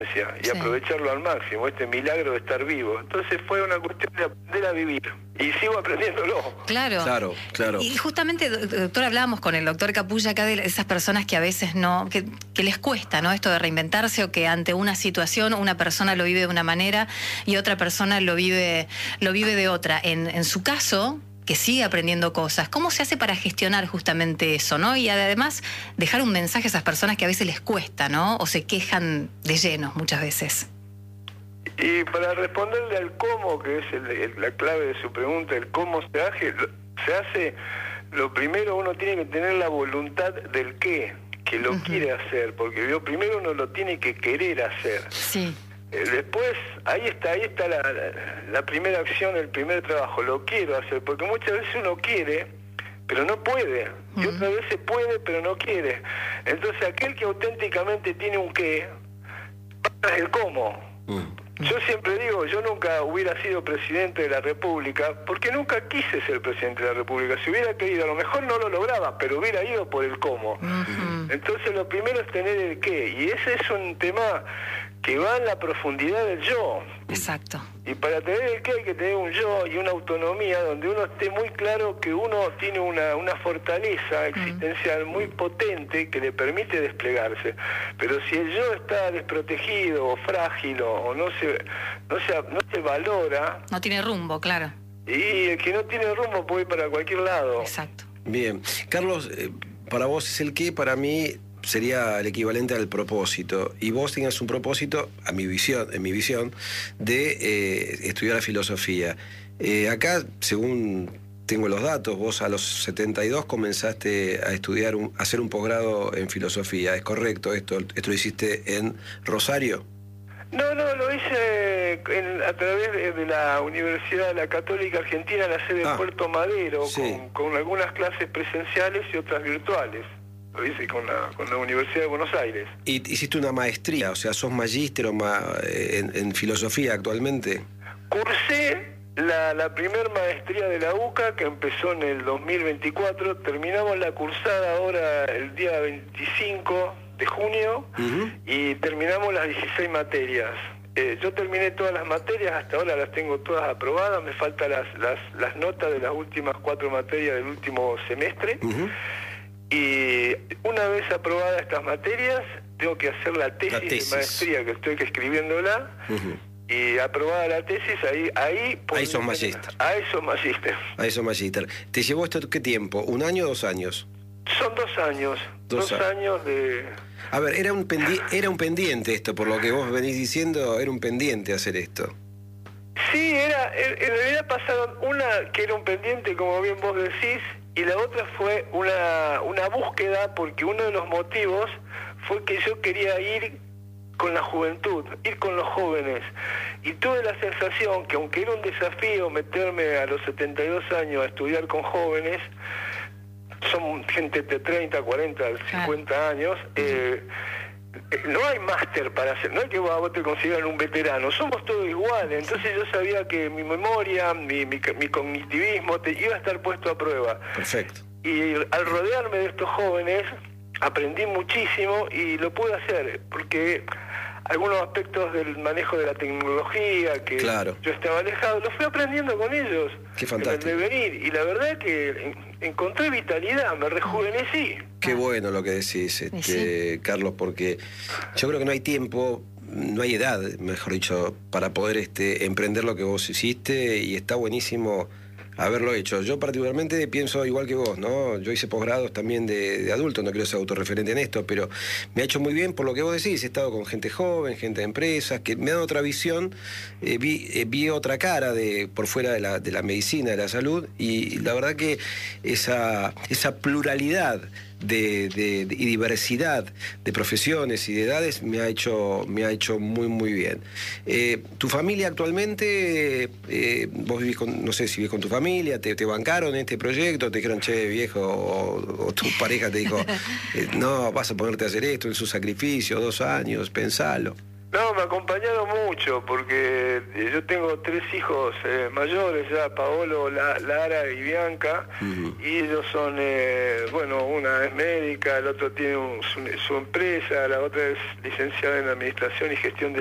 y aprovecharlo al máximo, este milagro de estar vivo. Entonces fue una cuestión de aprender a vivir y sigo aprendiéndolo. Claro. Y justamente, doctor, hablábamos con el doctor Capulla acá de esas personas que a veces no, que les cuesta, ¿no? Esto de reinventarse, o que ante una situación una persona lo vive de una manera y otra persona lo vive de otra. En su caso, que sigue aprendiendo cosas, ¿cómo se hace para gestionar justamente eso, ¿no? Y además dejar un mensaje a esas personas que a veces les cuesta, ¿no? O se quejan de lleno muchas veces. Y para responderle al cómo, que es la clave de su pregunta, el cómo se hace, lo primero uno tiene que tener la voluntad del qué, que lo quiere hacer, porque lo primero uno lo tiene que querer hacer. Sí. Después, ahí está la primera acción, el primer trabajo, lo quiero hacer, porque muchas veces uno quiere, pero no puede, y otras veces puede, pero no quiere. Entonces, aquel que auténticamente tiene un qué, es el cómo. Yo siempre digo, yo nunca hubiera sido presidente de la República, porque nunca quise ser presidente de la República. Si hubiera querido, a lo mejor no lo lograba, pero hubiera ido por el cómo. Entonces, lo primero es tener el qué, y ese es un tema que va en la profundidad del yo. Exacto. Y para tener el qué hay que tener un yo y una autonomía donde uno esté muy claro que uno tiene una fortaleza existencial muy potente que le permite desplegarse. Pero si el yo está desprotegido o frágil o no se valora... No tiene rumbo, claro. Y el que no tiene rumbo puede ir para cualquier lado. Exacto. Bien. Carlos, para vos es el qué, para mí sería el equivalente al propósito, y vos tenías un propósito, en mi visión, de estudiar la filosofía. Acá, según tengo los datos, vos a los 72 comenzaste a estudiar, a hacer un posgrado en filosofía, ¿es correcto esto? ¿Esto lo hiciste en Rosario? No, lo hice a través de la Universidad de la Católica Argentina, la sede de Puerto Madero, con algunas clases presenciales y otras virtuales. Lo hice con la Universidad de Buenos Aires. ¿Y hiciste una maestría? O sea, ¿sos magíster en filosofía actualmente? Cursé la primer maestría de la UCA, que empezó en el 2024. Terminamos la cursada ahora el día 25 de junio y terminamos las 16 materias. Yo terminé todas las materias, hasta ahora las tengo todas aprobadas. Me faltan las notas de las últimas 4 materias del último semestre. Y una vez aprobadas estas materias, tengo que hacer la tesis de maestría, que estoy escribiéndola, y aprobada la tesis, ahí sos magíster. Ahí sos magíster. Ahí sos magíster. ¿Te llevó esto qué tiempo? ¿1 año o 2 años? Son 2 años. 2 años de... A ver, era un pendiente esto, por lo que vos venís diciendo, era un pendiente hacer esto. Sí, en realidad pasaron una que era un pendiente, como bien vos decís, y la otra fue una búsqueda, porque uno de los motivos fue que yo quería ir con la juventud, ir con los jóvenes, y tuve la sensación que aunque era un desafío meterme a los 72 años a estudiar con jóvenes, son gente de 30, 40, 50 años, no hay máster para hacer, no es que vos te consideran un veterano, somos todos iguales. Entonces yo sabía que mi memoria, mi cognitivismo iba a estar puesto a prueba. Perfecto. Y al rodearme de estos jóvenes aprendí muchísimo y lo pude hacer, porque algunos aspectos del manejo de la tecnología que yo estaba alejado, lo fui aprendiendo con ellos. Qué fantástico. En el devenir, y la verdad que encontré vitalidad, me rejuvenecí. Qué bueno lo que decís, Carlos, porque yo creo que no hay tiempo, no hay edad, mejor dicho, para poder emprender lo que vos hiciste, y está buenísimo haberlo hecho. Yo particularmente pienso igual que vos, ¿no? Yo hice posgrados también de adulto, no quiero ser autorreferente en esto, pero me ha hecho muy bien por lo que vos decís. He estado con gente joven, gente de empresas, que me ha dado otra visión, vi otra cara por fuera de la medicina, de la salud, y la verdad que esa pluralidad y diversidad de profesiones y de edades me ha hecho muy muy bien. Tu familia actualmente, vos vivís no sé si vivís con tu familia, te bancaron en este proyecto, te dijeron, che, viejo, o tu pareja te dijo, no, vas a ponerte a hacer esto, es un sacrificio, 2 años, pensalo. No, me acompañaron mucho porque yo tengo 3 hijos mayores ya, Paolo, Lara y Bianca, y ellos son, bueno, una es médica, el otro tiene su empresa, la otra es licenciada en Administración y Gestión de